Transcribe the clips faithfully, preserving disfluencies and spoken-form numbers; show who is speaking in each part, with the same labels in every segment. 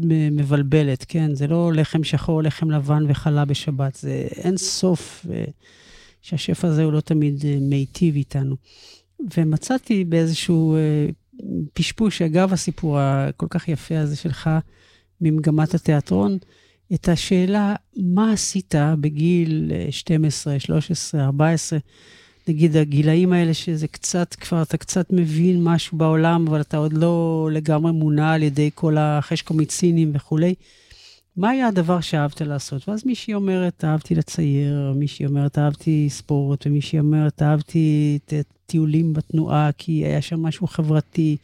Speaker 1: מאוד מבלבלת, כן? זה לא לחם שחור, לחם לבן וחלה בשבת, זה אין סוף שהשף הזה הוא לא תמיד מיטיב איתנו. ומצאתי באיזשהו פשפוש, אגב הסיפור הכל כך יפה הזה שלך, ממגמת התיאטרון, את השאלה, מה עשית בגיל שתים עשרה, שלוש עשרה, ארבע עשרה, נגיד הגילאים האלה שזה קצת, כבר אתה קצת מבין משהו בעולם, אבל אתה עוד לא לגמרי מונע על ידי כל החשקומיצינים וכולי. מה היה הדבר שאהבת לעשות? ואז מישהי אומרת, אהבתי לצייר, מישהי אומרת, אהבתי ספורט, ומישהי אומרת, אהבתי טיולים בתנועה, כי היה שם משהו חברתי.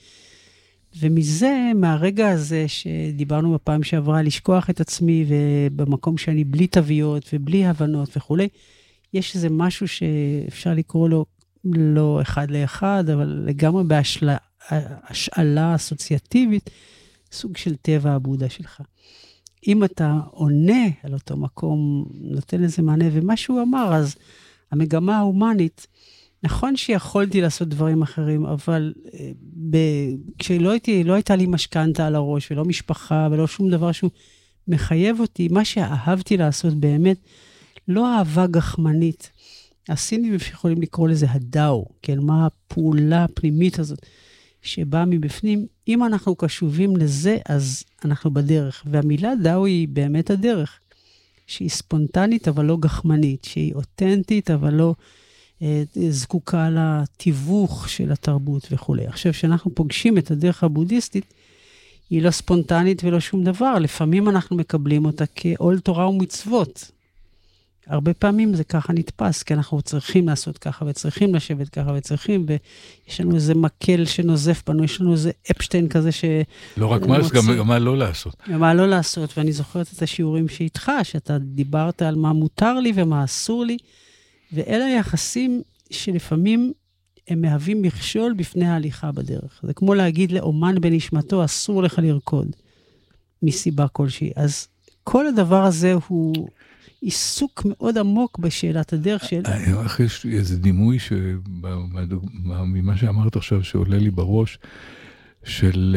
Speaker 1: ומזה, מהרגע הזה שדיברנו בפעם שעברה, לשכוח את עצמי, ובמקום שאני בלי תוויות ובלי הבנות וכולי, יש איזה משהו שאפשר לקרוא לו, לא אחד לאחד, אבל לגמרי בהשאלה אסוציאטיבית, סוג של טבע הבודה שלך. אם אתה עונה על אותו מקום, נותן איזה מענה, ומה שהוא אמר, אז המגמה ההומנית, נכון שיכולתי לעשות דברים אחרים, אבל ב... כשלא הייתי, לא הייתה לי משכנתה על הראש, ולא משפחה, ולא שום דבר שהוא מחייב אותי, מה שאהבתי לעשות באמת, לא אהבה גחמנית. הסינים יכולים לקרוא לזה הדאו, כן, מה הפעולה הפנימית הזאת, שבאה מבפנים. אם אנחנו קשובים לזה, אז אנחנו בדרך. והמילה דאו היא באמת הדרך, שהיא ספונטנית, אבל לא גחמנית, שהיא אותנטית, אבל לא אה, זקוקה לתיווך של התרבות וכו'. עכשיו, שאנחנו פוגשים את הדרך הבודהיסטית, היא לא ספונטנית ולא שום דבר. לפעמים אנחנו מקבלים אותה כעול תורה ומצוות. הרבה פעמים זה ככה נתפס, כי אנחנו צריכים לעשות ככה, וצריכים לשבת ככה, וצריכים, ויש לנו איזה מקל שנוזף בנו, יש לנו איזה אפשטיין כזה ש...
Speaker 2: לא רק מה, גם מה לא לעשות.
Speaker 1: גם מה לא לעשות, ואני זוכרת את השיעורים שאיתך, שאתה דיברת על מה מותר לי ומה אסור לי, ואלה היחסים שלפעמים הם מהווים מכשול בפני ההליכה בדרך. זה כמו להגיד לאומן בנשמתו, אסור לך לרקוד, מסיבה כלשהי. אז כל הדבר הזה הוא... עיסוק מאוד עמוק בשאלת הדרך של...
Speaker 2: יש איזה דימוי ממה שאמרת עכשיו שעולה לי בראש, של,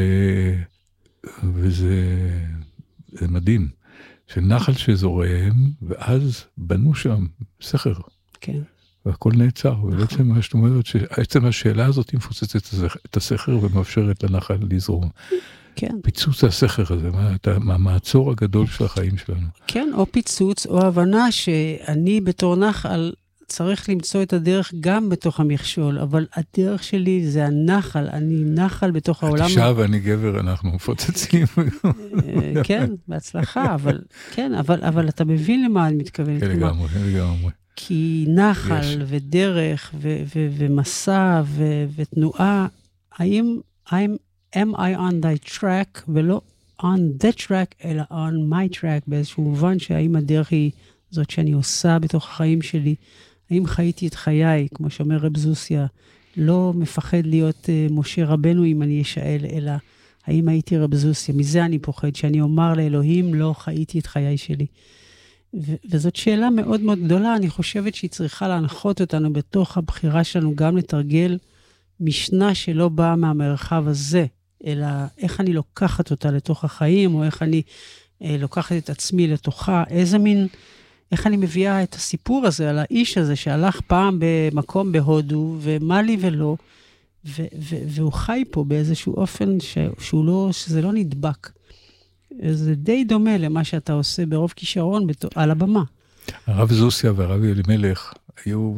Speaker 2: וזה מדהים, של נחל שזורם, ואז בנו שם סכר.
Speaker 1: כן.
Speaker 2: והכל נעצר, ובעצם מה שאת אומרת, שעצם השאלה הזאת היא מפוצצת את הסכר ומאפשרת לנחל לזרום.
Speaker 1: כן.
Speaker 2: פיצוץ הסכר הזה, מה, המעצור הגדול של החיים שלנו.
Speaker 1: כן, או פיצוץ, או הבנה שאני בתור נחל צריך למצוא את הדרך גם בתוך המכשול, אבל הדרך שלי זה הנחל, אני נחל בתוך העולם.
Speaker 2: את אישה ואני גבר, אנחנו מפוצצים.
Speaker 1: כן, בהצלחה, אבל, כן, אבל, אבל אתה מבין למה אני מתכוון.
Speaker 2: כן, לגמרי, לגמרי.
Speaker 1: כי נחל ודרך ו- ו- ומסע ו- ותנועה, האם, האם am I on thy track, ולא on that track, אלא on my track, באיזשהו מובן שהאם הדרך היא זאת שאני עושה בתוך החיים שלי, האם חייתי את חיי, כמו שאומר רב זוסיה, לא מפחד להיות uh, משה רבנו אם אני אשאל, אלא האם הייתי רב זוסיה, מזה אני פוחד, שאני אומר לאלוהים, לא חייתי את חיי שלי. ו- וזאת שאלה מאוד מאוד גדולה, אני חושבת שהיא צריכה להנחות אותנו בתוך הבחירה שלנו, גם לתרגל משנה שלא באה מהמרחב הזה, אלא איך אני לוקחת אותה לתוך החיים, או איך אני אה, לוקחת את עצמי לתוכה, איזה מין, איך אני מביאה את הסיפור הזה על האיש הזה, שהלך פעם במקום בהודו, ומה לי ולא, ו- ו- והוא חי פה באיזשהו אופן ש- שהוא לא, שזה לא נדבק. זה די דומה למה שאתה עושה ברוב כישרון בת... על הבמה.
Speaker 2: הרב זוסיה והרב אלימלך היו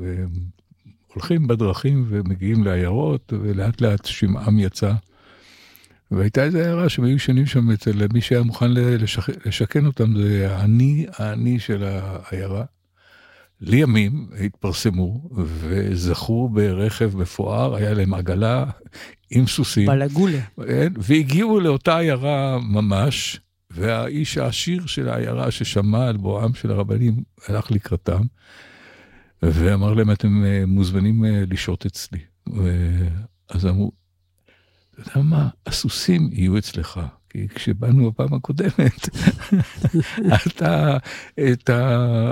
Speaker 2: הולכים בדרכים ומגיעים לעיירות, ולאט לאט שמעם יצא. והייתה איזו הערה שהם היו שנים שם אצל מי שהיה מוכן לשכ... לשכן אותם, זה העני, העני של העיירה. לימים התפרסמו וזכו ברכב מפואר, היה להם עגלה עם סוסים.
Speaker 1: בלגולה.
Speaker 2: והגיעו לאותה עיירה ממש, והאיש העשיר של העיירה ששמע על בואם של הרבנים הלך לקראתם, ואמר להם, אתם מוזמנים לשהות אצלי. אז אמרו, אתה יודע מה, הסוסים יהיו אצלך. כי כשבאנו בפעם הקודמת, אתה, אתה,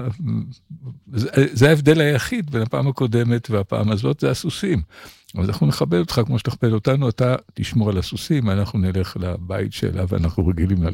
Speaker 2: זה ההבדל היחיד בין הפעם הקודמת והפעם הזאת, זה הסוסים. אז אנחנו נכבד אותך כמו שתכבד אותנו, אתה תשמור על הסוסים, אנחנו נלך לבית שלה ואנחנו רגילים לה.